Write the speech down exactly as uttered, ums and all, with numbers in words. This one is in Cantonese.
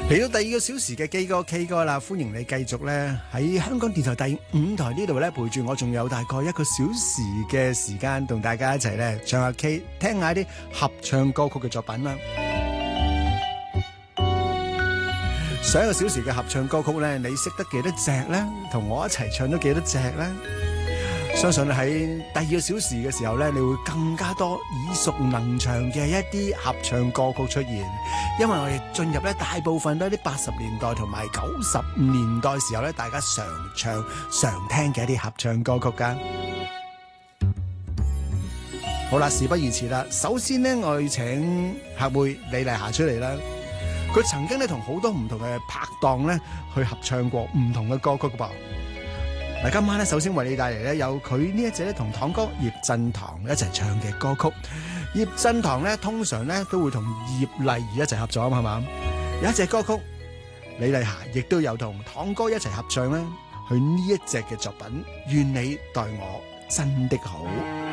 嚟到第二個小時嘅基歌 K 歌啦，歡迎你繼續咧喺香港電台第五台呢度咧陪住我，仲有大概一個小時嘅時間，同大家一齊咧唱下 K， 聽下啲合唱歌曲嘅作品啦。上一個小時嘅合唱歌曲咧，你識得幾多隻咧？同我一齊唱咗幾多隻咧？相信喺第二個小時嘅時候咧，你會更加多耳熟能詳嘅一啲合唱歌曲出現，因為我哋進入咧大部分都係啲八十年代同埋九十年代時候咧，大家常唱常聽嘅一啲合唱歌曲噶。好啦，事不宜遲啦，首先呢，我要請客妹李麗霞出嚟啦。佢曾經咧同好多唔同嘅拍檔咧去合唱過唔同嘅歌曲噃。嗱，今晚咧首先為你帶嚟咧有佢呢一隻咧同堂哥葉振棠一齊唱嘅歌曲。葉振棠咧通常咧都會同葉麗儀一齊合作啊嘛，係嘛？有一隻歌曲李麗霞亦都有同堂哥一齊合唱咧，佢呢一隻嘅作品《願你待我真的好》。